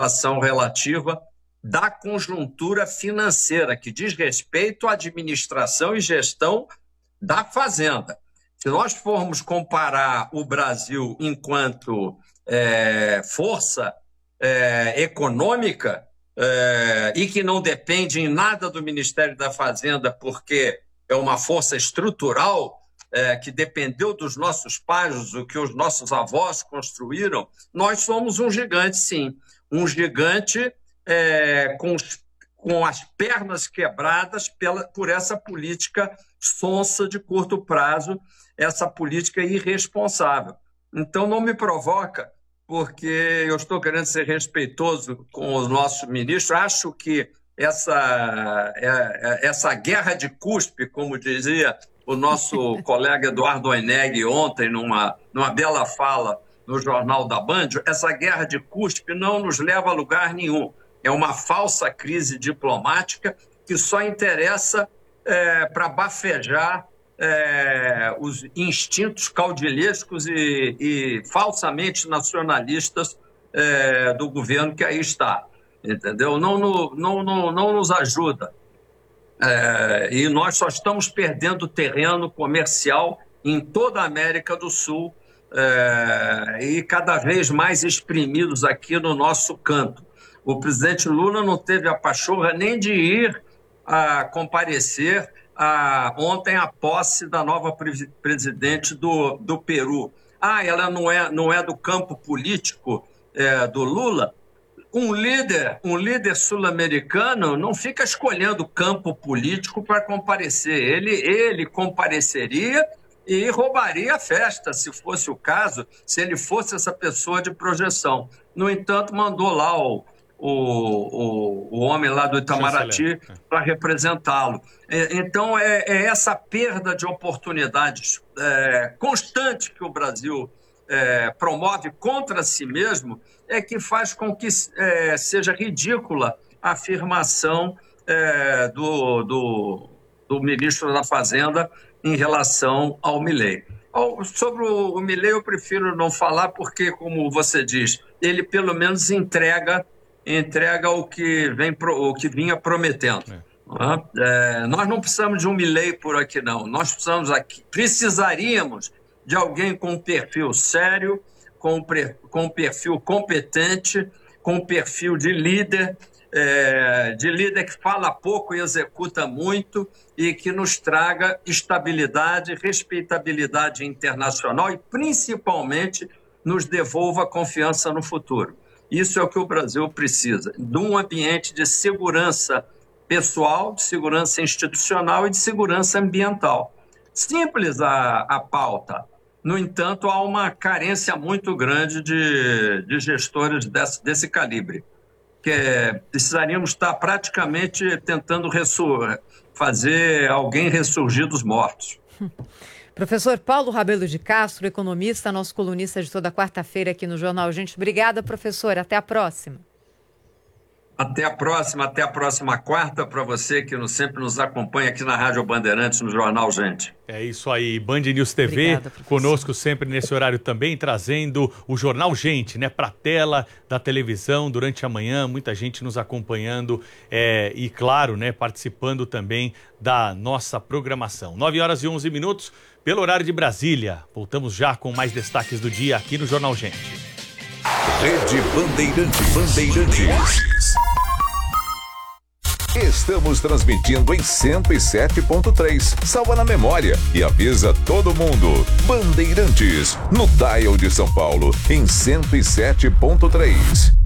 informação relativa da conjuntura financeira, que diz respeito à administração e gestão da Fazenda. Se nós formos comparar o Brasil enquanto força econômica, e que não depende em nada do Ministério da Fazenda, porque é uma força estrutural que dependeu dos nossos pais, do que os nossos avós construíram, nós somos um gigante, sim. Um gigante com as pernas quebradas por essa política sonsa de curto prazo, essa política irresponsável. Então, não me provoca, porque eu estou querendo ser respeitoso com os nossos ministros. Acho que essa guerra de cuspe, como dizia o nosso colega Eduardo Oineg ontem, numa bela fala no Jornal da Band, essa guerra de cuspe não nos leva a lugar nenhum. É uma falsa crise diplomática que só interessa para bafejar os instintos caudilhescos e falsamente nacionalistas do governo que aí está, entendeu? Não nos ajuda. E nós só estamos perdendo terreno comercial em toda a América do Sul e cada vez mais exprimidos aqui no nosso canto. O presidente Lula não teve a pachorra nem de ir a comparecer ontem à posse da nova presidente do Peru. Ela não é do campo político do Lula? Um líder sul-americano não fica escolhendo campo político para comparecer. Ele compareceria e roubaria a festa, se fosse o caso, se ele fosse essa pessoa de projeção. No entanto, mandou lá o homem lá do Itamaraty para representá-lo. Então, é essa perda de oportunidades constante que o Brasil promove contra si mesmo que faz com que seja ridícula a afirmação do ministro da Fazenda em relação ao Milei. Sobre o Milei eu prefiro não falar porque, como você diz, ele pelo menos entrega o que vinha prometendo. Nós não precisamos de um Milei por aqui, não. Nós precisaríamos de alguém com um perfil sério, com um perfil competente, com um perfil de líder que fala pouco e executa muito e que nos traga estabilidade, respeitabilidade internacional e, principalmente, nos devolva confiança no futuro. Isso é o que o Brasil precisa, de um ambiente de segurança pessoal, de segurança institucional e de segurança ambiental. Simples a pauta. No entanto, há uma carência muito grande de gestores desse calibre, que precisaríamos estar praticamente tentando fazer alguém ressurgir dos mortos. Professor Paulo Rabelo de Castro, economista, nosso colunista de toda quarta-feira aqui no Jornal Gente. Obrigada, professor. Até a próxima. Até a próxima quarta, para você que sempre nos acompanha aqui na Rádio Bandeirantes, no Jornal Gente. É isso aí, Band News TV, obrigada, conosco sempre nesse horário também, trazendo o Jornal Gente, né, para a tela da televisão durante a manhã, muita gente nos acompanhando e, claro, né, participando também da nossa programação. 9h11, pelo horário de Brasília. Voltamos já com mais destaques do dia aqui no Jornal Gente. Rede Bandeirantes. Estamos transmitindo em 107.3. Salva na memória e avisa todo mundo. Bandeirantes, no dial de São Paulo, em 107.3.